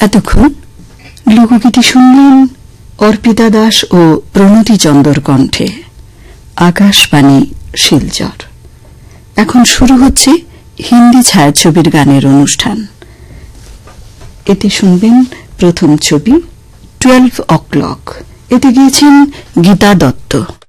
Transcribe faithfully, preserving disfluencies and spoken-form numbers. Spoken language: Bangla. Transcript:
এতক্ষণ লোকগীতি শুনলেন অর্পিতা দাস ও প্রণতি চন্দর কণ্ঠে। আকাশবাণী শিলচর। এখন শুরু হচ্ছে হিন্দি ছায়াছবির গানের অনুষ্ঠান। এতে শুনবেন প্রথম ছবি টুয়েলভ ও ক্লক। এতে গিয়েছেন গীতা দত্ত।